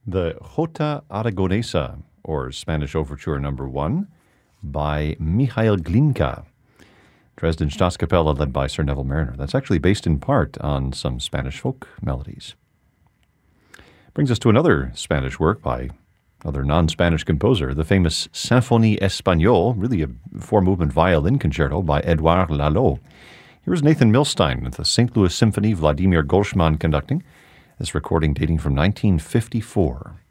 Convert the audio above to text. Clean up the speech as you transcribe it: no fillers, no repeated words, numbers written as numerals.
The Jota Aragonesa, or Spanish Overture No. 1, by Michael Glinka. Dresden Staatskapelle led by Sir Neville Marriner. That's actually based in part on some Spanish folk melodies. Brings us to another Spanish work by another non-Spanish composer, the famous Symphonie Espagnole, really a four-movement violin concerto by Edouard Lalo. Here's Nathan Milstein with the St. Louis Symphony, Vladimir Golshman conducting. This recording dating from 1954.